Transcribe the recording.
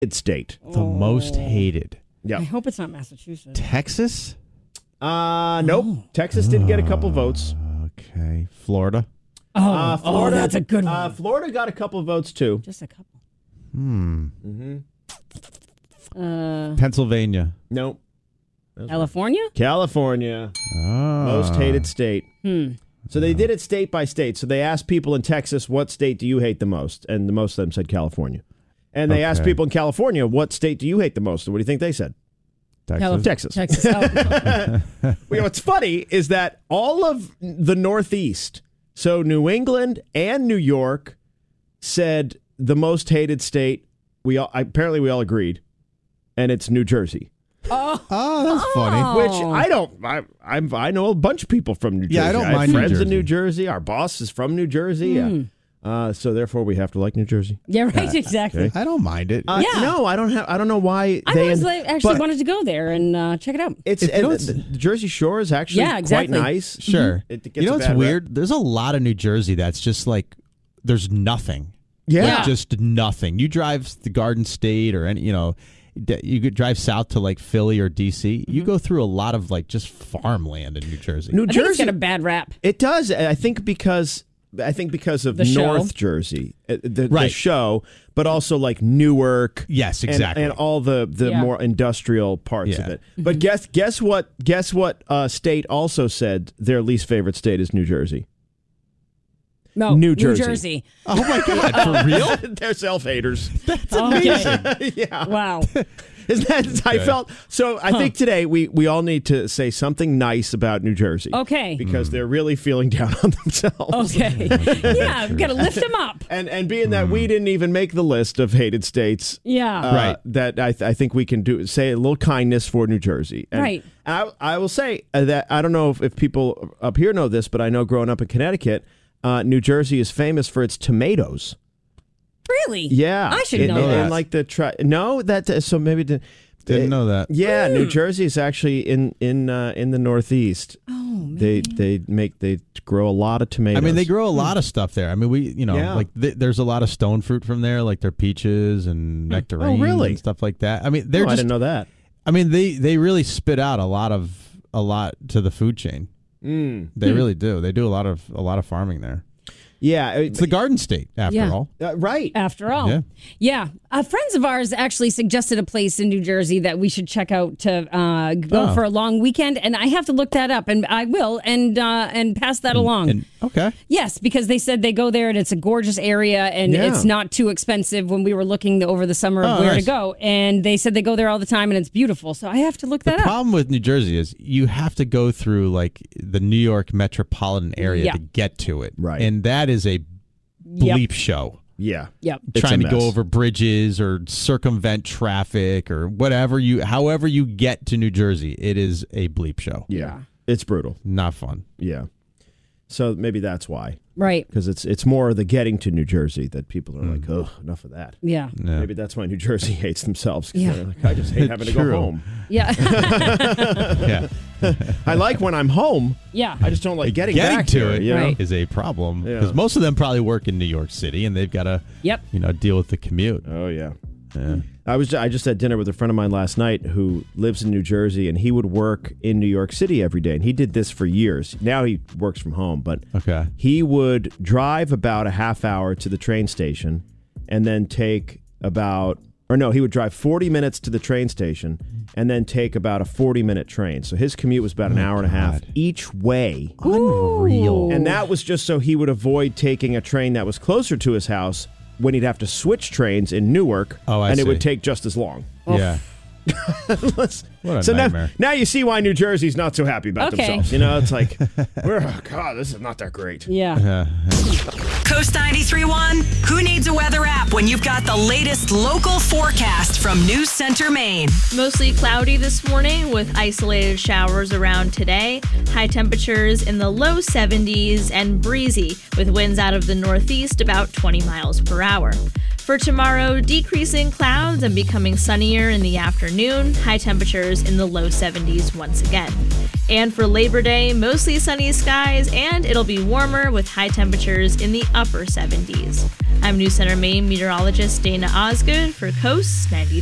state. The most hated. Yeah. I hope it's not Massachusetts. Texas? Nope. Texas did get a couple votes. Okay. Florida? Florida, that's a good one. Florida got a couple of votes too. Just a couple. Pennsylvania? Nope. California? California, most hated state. So they did it state by state. So they asked people in Texas, what state do you hate the most? And the most of them said California. And they asked people in California, what state do you hate the most? And what do you think they said? Texas. Texas. Oh. What's funny is that all of the Northeast, so New England and New York, said the most hated state. Apparently we all agreed, and it's New Jersey. Oh, that's funny. Which I don't. I know a bunch of people from New Jersey. Yeah, I don't mind have friends New Jersey. in New Jersey. Our boss is from New Jersey. Yeah. So therefore, we have to like New Jersey. Yeah, right, exactly. Okay. I don't mind it. No, I don't have. I don't know why I actually wanted to go there and check it out. The Jersey Shore is actually quite nice. Sure. It gets you know a what's bad weird? rep. There's a lot of New Jersey that's just like there's nothing. Yeah. Like, just nothing. You drive the Garden State or any, you could drive south to like Philly or DC. You go through a lot of like just farmland in New Jersey. New I think Jersey it's got a bad rap. It does. I think because of The show. North Jersey, the show, but also like Newark. Yes, exactly. And all the more industrial parts of it. But guess what state also said their least favorite state is New Jersey. No, New Jersey. Oh my God, for real? They're self-haters. That's amazing. Yeah. Wow. Isn't that, I felt, so I think today we all need to say something nice about New Jersey. Okay. Because they're really feeling down on themselves. Okay. Yeah, we've got to lift them up. And being that we didn't even make the list of hated states, Yeah. Right. that I think we can say a little kindness for New Jersey. And Right. I will say that I don't know if people up here know this, but I know growing up in Connecticut, New Jersey is famous for its tomatoes. Really? Yeah, I should know that. And like so maybe Didn't know that. Yeah, New Jersey is actually in the Northeast. Oh man. They grow a lot of tomatoes. I mean, they grow a lot of stuff there. I mean, there's a lot of stone fruit from there, like their peaches and nectarines and stuff like that. I mean, I didn't know that. I mean, they really spit out a lot to the food chain. They really do. They do a lot of farming there. Yeah, it's the Garden State after all. Right. After all. Yeah. Friends of ours actually suggested a place in New Jersey that we should check out to go for a long weekend, and I have to look that up, and I will, and pass that along. Okay. Yes, because they said they go there, and it's a gorgeous area, and it's not too expensive when we were looking over the summer of where to go, and they said they go there all the time, and it's beautiful, so I have to look that up. The problem with New Jersey is you have to go through like the New York metropolitan area to get to it. Right. And that is a bleep show. Yeah. Yep. Trying to go over bridges or circumvent traffic or however you get to New Jersey, it is a bleep show. Yeah. It's brutal. Not fun. Yeah. So maybe that's why. Right. Because it's more the getting to New Jersey that people are like, oh, enough of that. Yeah. Maybe that's why New Jersey hates themselves. Yeah. They're like, I just hate having to go home. Yeah. Yeah. I like when I'm home. Yeah. I just don't like getting back to here, it you know? Right. is a problem Yeah. because most of them probably work in New York City and they've got to deal with the commute. Oh, yeah. Yeah. I just had dinner with a friend of mine last night who lives in New Jersey, and he would work in New York City every day, and he did this for years. Now he works from home, but he would drive about a half hour to the train station and then he would drive 40 minutes to the train station and then take about a 40-minute train. So his commute was about an hour and a half each way. Unreal. And that was just so he would avoid taking a train that was closer to his house when he'd have to switch trains in Newark, and it would take just as long. Yeah. What a so nightmare. now you see why New Jersey's not so happy about themselves. You know, it's like, God, this is not that great. Yeah. Coast 93.1, who needs a weather app when you've got the latest local forecast from News Center, Maine? Mostly cloudy this morning with isolated showers around today. High temperatures in the low 70s and breezy with winds out of the northeast about 20 miles per hour. For tomorrow, decreasing clouds and becoming sunnier in the afternoon, high temperatures in the low 70s once again. And for Labor Day, mostly sunny skies, and it'll be warmer with high temperatures in the upper 70s. I'm News Center Maine meteorologist Dana Osgood for Coast 93.